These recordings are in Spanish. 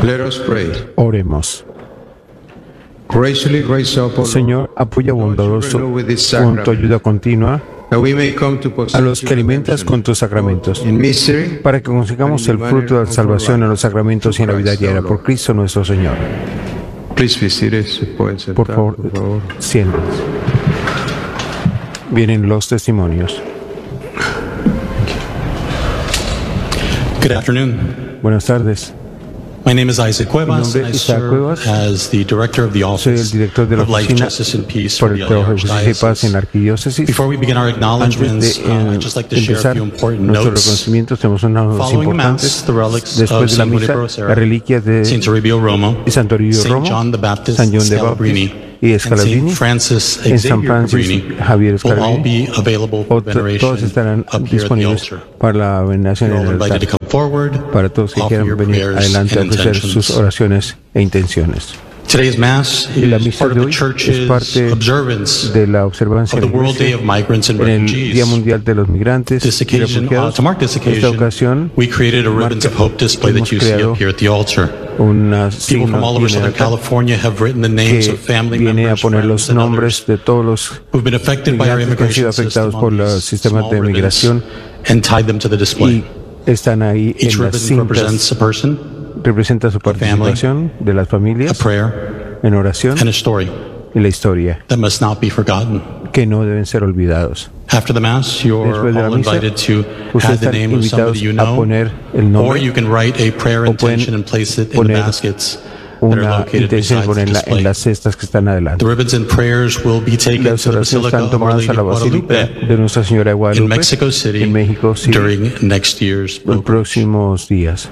Let us pray. Oremos. Graciously raise up, O Señor, apoya bondadoso con tu ayuda continua that we may come to a los que alimentas con tus sacramentos, in mystery, para que consigamos el fruto de la salvación en los sacramentos y en la vida diaria, por Cristo nuestro Señor. Please be seated. Se pueden sentar, Por favor, siéntense. Vienen los testimonios. Good afternoon. Buenas tardes. My name is Isaac Cuevas, Mi and I nombre es Isaac serve Cuevas. as the director of the Soy el Office director de la of Life, Oficina Justice, and Peace por for el the Trabajo LA de Justicia y Paz en la Arquidiócesis. Before we begin our acknowledgements, Antes de I'd just like to share a empezar few important nuestros notes. reconocimientos, tenemos unos Following importantes. Mass, the relics Después of de la St. misa, Willibrord las reliquias de St. Toribio Romo, San Toribio St. Romo, John the Baptist San John de Scalabrini, Baptist y and Scalabrini, St. Francis en San Xavier Francis Cabrini Javier will all Scalabrini, be available for todos veneration estarán up here at the disponibles altar. para la veneración You're en all el invited to altar. come forward, Para todos que offer quieran your venir prayers adelante a and ofrecer sus intentions. oraciones e intenciones. Today's Mass Y la is misa part de of hoy the es Church's parte observance de la observancia of de the la World Day Iglesia of Migrants and en el Día Refugees. Mundial de los Migrantes This y occasion, Refugiados. to mark this Esta occasion, ocasión we created a Ribbons of Hope display that you see up here at the altar. una People from signo all y over una Southern altar California have written the names que of family viene a members, poner friends, los and nombres others de todos los who've been affected by our migrantes que han sido immigration afectados system por on los these sistemas small de ribbons migración and tied them to the display. y están ahí Each en las ribbon represents cintas. a person, Representa su participación de las a familias prayer, en oración and a story y la historia, that must not be forgotten. que no deben ser olvidados. After the Mass, you're Después de la all misa, invited to ustedes add the están name of somebody invitados you a know, poner el or nombre you can write a prayer o pueden intention and place it in the poner baskets that are una located intención beside de the ponerla en display. las cestas que están adelante. The ribbons and prayers will be taken Las to the oraciones Basilica están of Our tomadas Lady a of la Basílica Guadalupe de Nuestra Señora de in Guadalupe Mexico City en México City during next year's en pilgrimage. próximos días.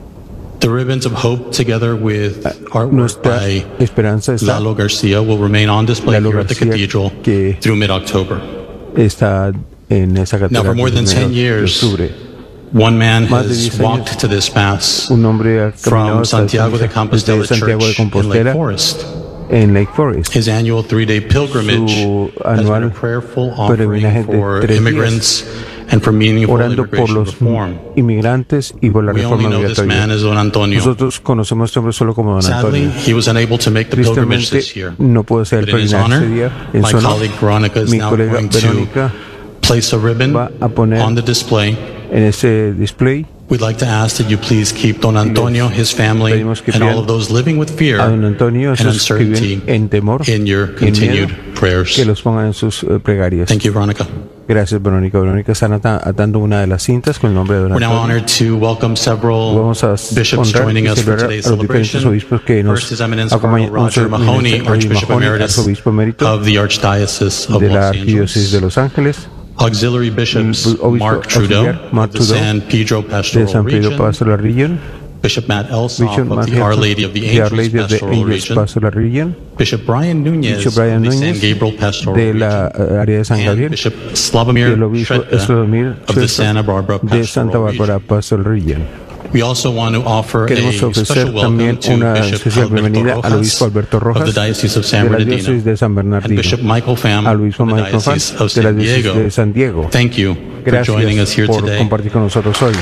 The Ribbons of Hope, together with artwork Nuestra by esperanza está, Lalo Garcia, will remain on display Lalo here at the García, cathedral que through mid-October. está en esa Now, catedral for more than de 10 years, octubre. one man Más de has 10 walked años, to this Mass un hombre ha caminado from hasta Santiago de Compostela desde Santiago de Church in Lake Compostela Forest. en Lake Forest. His annual three-day pilgrimage Su has been a anual prayerful offering peregrinaje de for 3 días, immigrants and for meaningful orando por immigration los reform. inmigrantes y por la We only reforma know this man migratoria. as Don Antonio. Nosotros conocemos a este hombre solo como Don Sadly, Antonio. he was unable to make the pilgrimage Tristemente, this year. no pudo hacer el But in his peregrinaje honor, este día. En my su honor, colleague Veronica is mi now colega going to Verónica place a ribbon va a poner on the display. en ese display We'd like to ask that you please keep Don Antonio, his family, pedimos que and all pidan of those living with fear a Don Antonio, and esos que uncertainty viven en temor in your y en miedo, continued prayers. que los pongan en sus plegarias. Thank you, Veronica. Gracias, Verónica. Verónica está atando una de las cintas con el nombre de Don We're now Antonio. honored to welcome several Vamos a bishops honrar joining y us for celebrar today's a los diferentes celebration. obispos que First, nos His Eminence acompañan. Cardinal Roger Mahoney, Archbishop Emeritus arzobispo emérito of the Archdiocese of de la Los Arquidiócesis de Angeles. Los Ángeles, Auxiliary Bishops obispo Mark Trudeau auxiliar Mark of the Trudeau San Pedro de Pastoral San Pedro Region, Pastoral Region, Bishop Matt Elsoff Bishop of Matt the Our Elsoff Lady of the de Our Angels Lady of the Pastoral Angels Region, Pastoral Region, Bishop Brian Núñez Bishop Brian of the San Núñez Gabriel Pastoral de la Region, área de San and Gabriel, Bishop y el Slavomir obispo Shredka Slawomir of the Shredka Santa Barbara de Santa Pastoral Bárbara Region. Pastoral Region. We also want to offer Queremos a ofrecer special welcome también to una Bishop especial bienvenida Alberto al Rojas obispo Alberto of the Rojas Diocese of de San la Bernardino diócesis de San and Bernardino, Bishop Michael Pham al obispo of the Michael Pham Diocese of de la San diócesis Diego. de San Diego. Thank you for joining us Gracias here por today. compartir con nosotros hoy.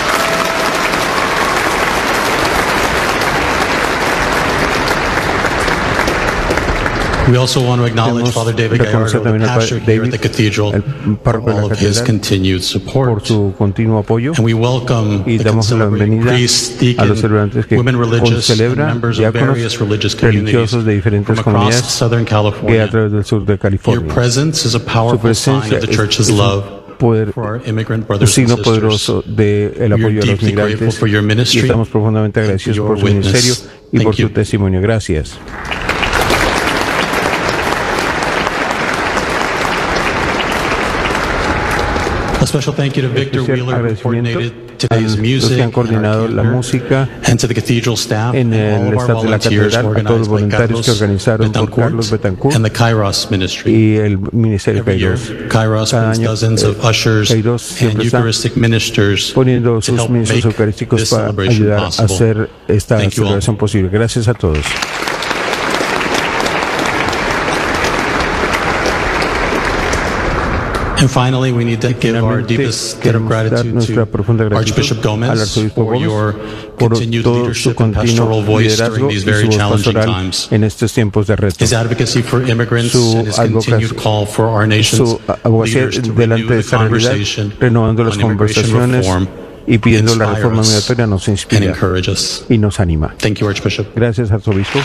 We also want to acknowledge Queremos Father David reconocer Gallardo, the también al pastor Padre here at the cathedral, el for párroco de all la of his catedral, continued por support. su continuo apoyo, And we welcome y the damos la celebrating bienvenida priests, a los deacons, celebrantes que women religious, and celebran, members of diáconos various religious communities religiosos de diferentes from across comunidades Southern que a California. través del sur de Your California. presence is a Su powerful sign presencia of the es church's un love poder, for our immigrant un brothers and signo sisters. poderoso del We are apoyo a los deeply grateful migrantes for your y ministry estamos profundamente agradecidos your por su witness. ministerio y Thank por su you. testimonio. Gracias. A special thank you to Victor Especial Wheeler, who agradecimiento coordinated a today's los music que han and our coordinado la calendar, música and to the cathedral staff en and all el of our staff de la volunteers catedral, a todos los organized by voluntarios que Carlos organizaron por Carlos Betancourt Betancourt and the Kairos Ministry. y el Ministerio Every year, Kairos. Kairos Cada brings año, dozens of ushers Kairos and siempre está Eucharistic ministers poniendo to sus help ministros make eucarísticos this para celebration ayudar a possible. hacer esta Thank you all. celebración posible. Gracias a todos. And finally, we need to give our Finalmente, deepest debt of queremos dar gratitude nuestra profunda to Archbishop gratitud al Gomez arzobispo for Gómez your por continued todo su leadership and pastoral continuo voice during liderazgo these y very su voz challenging pastoral times. en estos tiempos de reto. His advocacy for immigrants Su and his continued call for our nation's Su abogacía leaders to delante renew de the esta realidad, conversation renovando las on immigration conversaciones reform, y pidiendo la inspire reforma us migratoria nos and inspira encourage us. y nos anima. Thank you, Archbishop. Gracias, arzobispo.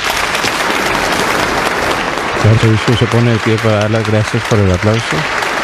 El arzobispo se pone de pie para dar las gracias por el aplauso.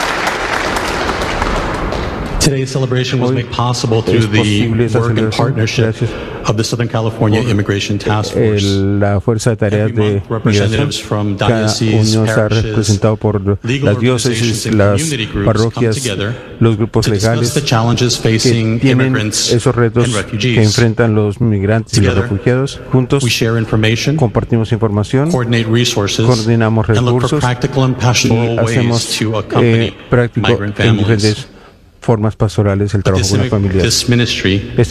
Today's celebration was Hoy made possible through es posible the esta work and celebración partnership gracias of the Southern California Immigration Task Force. la Fuerza de Tareas Every de month, representatives Migración. from Cada dioceses, unión está parishes, representado por legal las diócesis, organizations and las community groups parroquias, come together los grupos to discuss legales the challenges que facing tienen immigrants esos retos and que refugees. enfrentan los migrantes y los Together, refugiados. Juntos We share information, compartimos información, coordinate resources, coordinamos and look for recursos practical and y pastoral ways hacemos to accompany práctico migrant en families. diferentes formas pastorales el But trabajo con la familia. this ministry